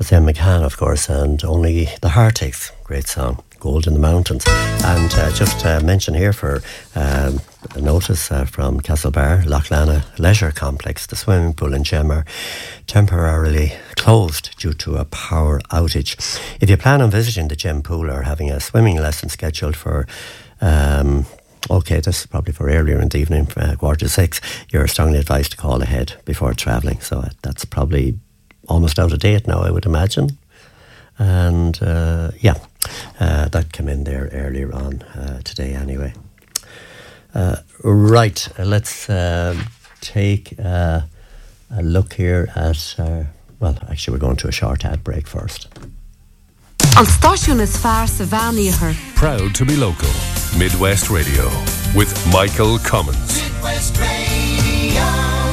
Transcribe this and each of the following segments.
was Em McCann, of course, and Only the Heart Aches. Great song, Gold in the Mountains. And just mention here for a notice from Castlebar, Loughlana Leisure Complex, the swimming pool in Gem are temporarily closed due to a power outage. If you plan on visiting the Gem pool or having a swimming lesson scheduled for this is probably for earlier in the evening, 5:45, you're strongly advised to call ahead before travelling. So that's probably almost out of date now, I would imagine. And that came in there earlier on today anyway. Let's take a look here at... we're going to a short ad break first. An stáisiún is fearr sa bheánaíochar. Proud to be local. Midwest Radio with Michael Cummins. Midwest Radio.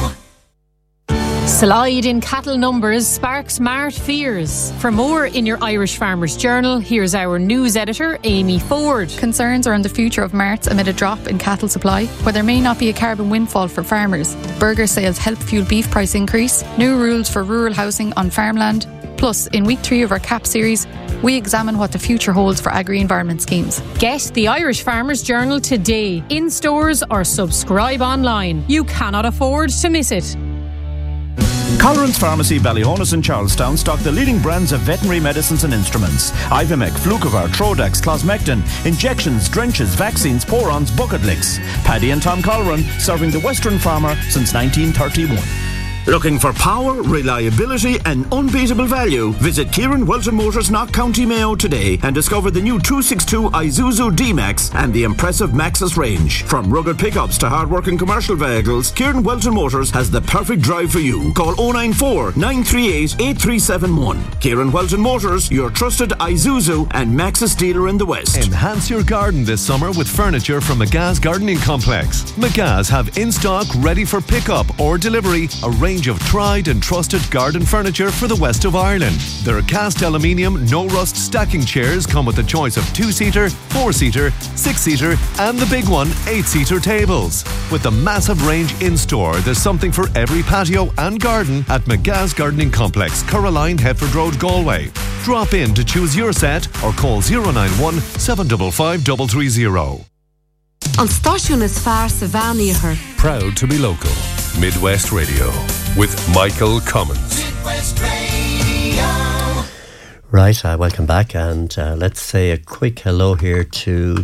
Slide in cattle numbers sparks mart fears. For more in your Irish Farmers Journal, here's our news editor, Amy Ford. Concerns around the future of marts amid a drop in cattle supply, where there may not be a carbon windfall for farmers. Burger sales help fuel beef price increase, new rules for rural housing on farmland. Plus, in week 3 of our CAP series, we examine what the future holds for agri-environment schemes. Get the Irish Farmers Journal today, in stores or subscribe online. You cannot afford to miss it. Colleran's Pharmacy, Ballyhonus and Charlestown stock the leading brands of veterinary medicines and instruments. Ivomec, Flucovar, Trodax, Closmectin, injections, drenches, vaccines, porons, bucket licks. Paddy and Tom Colleran, serving the Western farmer since 1931. Looking for power, reliability and unbeatable value? Visit Kieran Welton Motors, Knock County Mayo today and discover the new 262 Isuzu D-Max and the impressive Maxus range. From rugged pickups to hard-working commercial vehicles, Kieran Welton Motors has the perfect drive for you. Call 094 938 8371. Kieran Welton Motors, your trusted Isuzu and Maxus dealer in the West. Enhance your garden this summer with furniture from McGa's Gardening Complex. McGa's have in stock, ready for pickup or delivery, a range of tried and trusted garden furniture for the west of Ireland. Their cast aluminium, no rust stacking chairs come with a choice of 2-seater, 4-seater, 6-seater and the big one, 8-seater tables. With the massive range in store, there's something for every patio and garden at McGa's Gardening Complex, Caroline, Headford Road, Galway. Drop in to choose your set or call 091 755 330. An stáisiún is fearr sa bheánaíochar. Proud to be local. Midwest Radio with Michael Cummins. Midwest Radio. Right, welcome back, and let's say a quick hello here to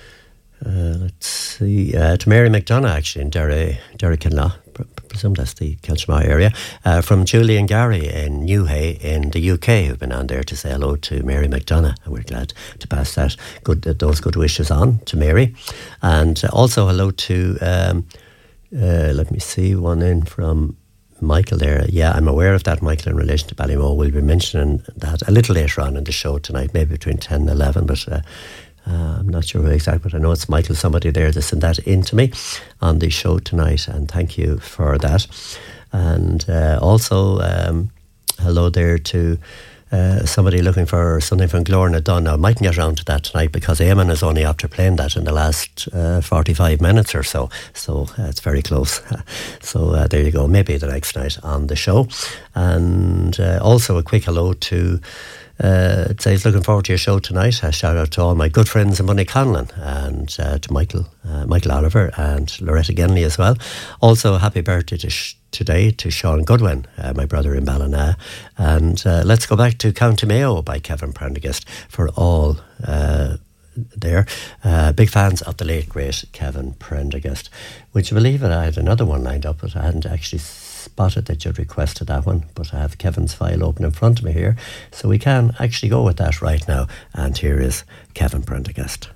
Mary McDonough, actually, in Derry Kinlaw. Presume that's the Kilchmar area. From Julie and Gary in Newhay in the UK, who've been on there to say hello to Mary McDonough, and we're glad to pass those good wishes on to Mary. And also hello to let me see, one in from Michael there. Yeah, I'm aware of that, Michael, in relation to Ballymo. We'll be mentioning that a little later on in the show tonight, maybe between 10 and 11, but I'm not sure exactly, but I know it's Michael, somebody there that sent that in to me on the show tonight, and thank you for that. And also hello there to somebody looking for something from Glorna Dunn. Now, I mightn't get around to that tonight because Eamon is only after playing that in the last 45 minutes or so. So it's very close. So there you go. Maybe the next night on the show. And also a quick hello to... it says, looking forward to your show tonight. A shout out to all my good friends in Bunnyconlon and to Michael Oliver and Loretta Genley as well. Also, happy birthday today to Sean Goodwin, my brother in Ballina. And let's go back to County Mayo by Kevin Prendergast for all there. Big fans of the late, great Kevin Prendergast. Would you believe it? I had another one lined up, but I hadn't actually spotted that you'd requested that one, but I have Kevin's file open in front of me here, so we can actually go with that right now. And here is Kevin Prendergast.